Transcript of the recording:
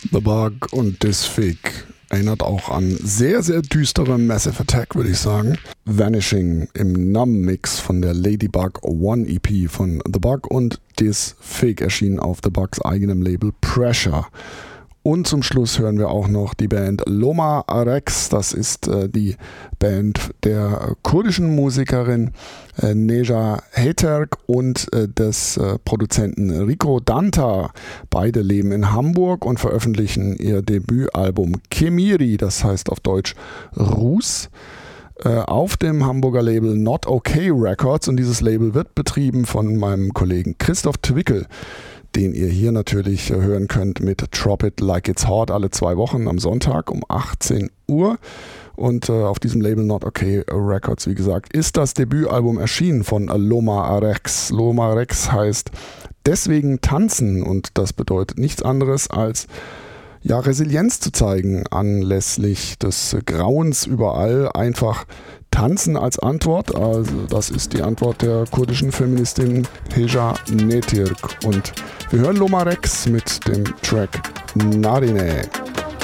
The Bug und This Fig erinnert auch an sehr, sehr düstere Massive Attack, würde ich sagen. Vanishing im Numb-Mix von der Ladybug One EP von The Bug und This Fig erschien auf The Bugs eigenem Label Pressure. Und zum Schluss hören wir auch noch die Band Loma Rex. Das ist die Band der kurdischen Musikerin Neja Heterk und des Produzenten Rico Danta. Beide leben in Hamburg und veröffentlichen ihr Debütalbum Kemiri, das heißt auf Deutsch Ruß, auf dem Hamburger Label Not Okay Records. Und dieses Label wird betrieben von meinem Kollegen Christoph Twickel, den ihr hier natürlich hören könnt mit Drop It Like It's Hot alle 2 Wochen am Sonntag um 18 Uhr. Und auf diesem Label Not Okay Records, wie gesagt, ist das Debütalbum erschienen von Loma Rex. Loma Rex heißt deswegen tanzen und das bedeutet nichts anderes als Resilienz zu zeigen anlässlich des Grauens überall. Einfach tanzen als Antwort. Also das ist die Antwort der kurdischen Feministin Heja Netirk. Und wir hören Loma Rex mit dem Track Narine.